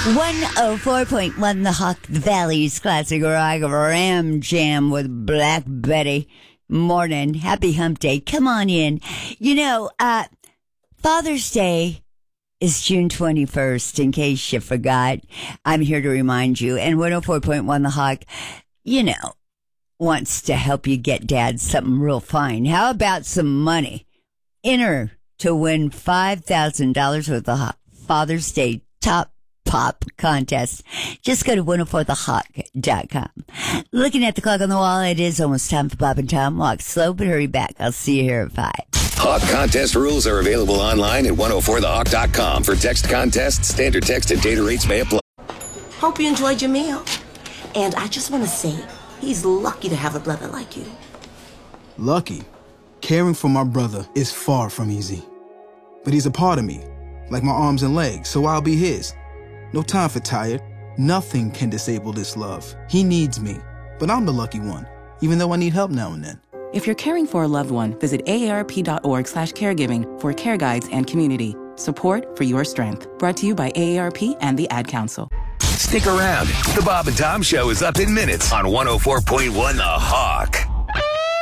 104.1 The Hawk Valley's classic rock Ram Jam with Black Betty. Morning. Happy hump day. Come on in. Father's Day is June 21st, in case you forgot. I'm here to remind you. And 104.1 The Hawk, wants to help you get dad something real fine. How about some money? Enter to win $5,000 with the Father's Day Top Pop contest. Just go to 104thehawk.com. Looking at the clock on the wall, it is almost time for Bob and Tom. Walk slow, but hurry back. I'll see you here at 5. Hawk contest rules are available online at 104thehawk.com. For text contests, standard text and data rates may apply. Hope you enjoyed your meal. And I just want to say, he's lucky to have a brother like you. Lucky? Caring for my brother is far from easy. But he's a part of me, like my arms and legs, so I'll be his. No time for tired. Nothing can disable this love. He needs me, but I'm the lucky one, even though I need help now and then. If you're caring for a loved one, visit aarp.org/caregiving for care guides and community. Support for your strength. Brought to you by AARP and the Ad Council. Stick around. The Bob and Tom Show is up in minutes on 104.1 The Hawk.